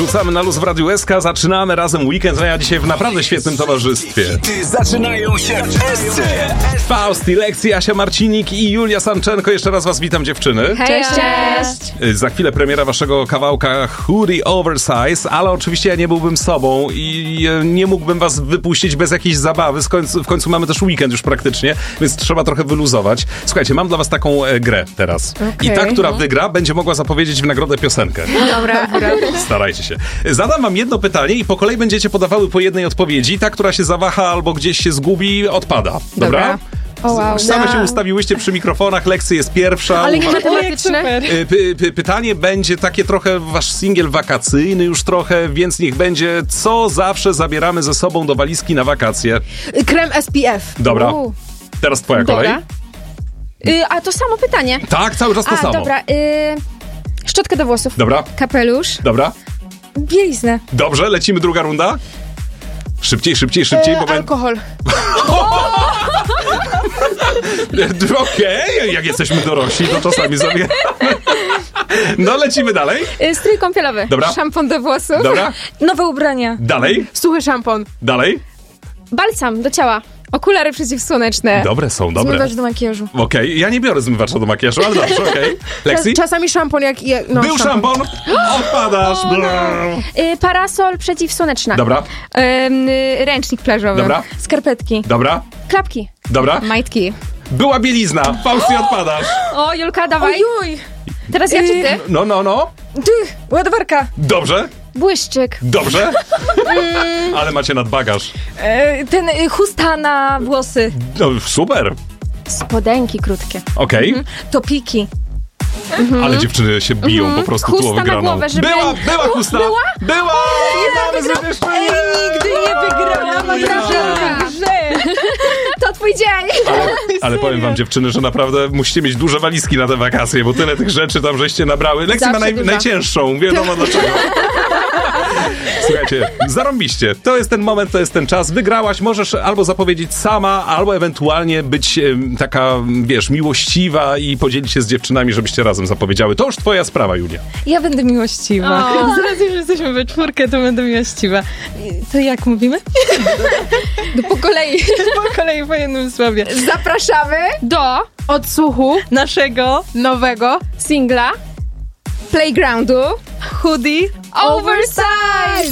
Rzucamy na luz w Radiu SK, zaczynamy razem weekend, a ja dzisiaj w naprawdę świetnym towarzystwie. Zaczynają się w SC. Fausti, Lekcji, Asia Marcinik i Julia Samczenko. Jeszcze raz was witam, dziewczyny. Hej, cześć! Za chwilę premiera waszego kawałka Hoodie Oversize, ale oczywiście ja nie byłbym sobą i nie mógłbym was wypuścić bez jakiejś zabawy. W końcu mamy też weekend już praktycznie, więc trzeba trochę wyluzować. Słuchajcie, mam dla was taką grę teraz. I ta, która wygra, będzie mogła zapowiedzieć w nagrodę piosenkę. Dobra. Starajcie się. Zadam wam jedno pytanie i po kolei będziecie podawały po jednej odpowiedzi. Ta, która się zawaha albo gdzieś się zgubi, odpada. Dobra? Same się ustawiłyście przy mikrofonach, Lekcji jest pierwsza. Ale nie matematyczne. Pytanie będzie takie trochę wasz singiel wakacyjny już trochę, więc niech będzie, co zawsze zabieramy ze sobą do walizki na wakacje. Krem SPF. Dobra. Teraz twoja kolej. A to samo pytanie. Tak, cały czas to samo. Dobra. Szczotkę do włosów. Dobra. Kapelusz. Dobra. Bieliznę. Dobrze, lecimy druga runda. Szybciej, bo alkohol. Okej, jak jesteśmy dorośli, to czasami zabieramy. No, lecimy dalej. Strój kąpielowy. Dobra. Szampon do włosów. Dobra. Nowe ubrania. Dalej. Suchy szampon. Dalej. Balsam do ciała. Okulary przeciwsłoneczne. Dobre są, dobre. Zmywacz do makijażu. Okej, ja nie biorę zmywacza do makijażu, ale dobrze, okej. Lexi? Czasami szampon jak... Był szampon! Odpadasz! Parasol przeciwsłoneczna. Dobra. Ręcznik plażowy. Dobra. Skarpetki. Dobra. Klapki. Dobra. Majtki. Była bielizna. Fausti, odpadasz. O, Julka, dawaj. Ojuj. Teraz ja czy ty? No. Ładowarka. Dobrze. Błyszczyk. Dobrze. Ale macie nadbagaż. Chusta na włosy. No, super. Spodenki krótkie. Okej. Topiki. Ale dziewczyny się biją po prostu tu o Chusta na wygraną. głowę, żeby... Była chusta. Była! Nigdy nie wygrałam. To twój dzień. Ale powiem wam, dziewczyny, że naprawdę musicie mieć duże walizki na te wakacje, bo tyle tych rzeczy tam żeście nabrały. Lekcji ma najcięższą, wiadomo dlaczego. Słuchajcie, zarąbiście. To jest ten moment, to jest ten czas. Wygrałaś, możesz albo zapowiedzieć sama, albo ewentualnie być taka, wiesz, miłościwa i podzielić się z dziewczynami, żebyście razem zapowiedziały. To już twoja sprawa, Julia. Ja będę miłościwa. Zaraz już jesteśmy we czwórkę, to będę miłościwa. To jak mówimy? Po kolei. Po kolei po jednym słowie. Zapraszamy do odsłuchu Naszego nowego singla Playgroundu Hoodie Oversize.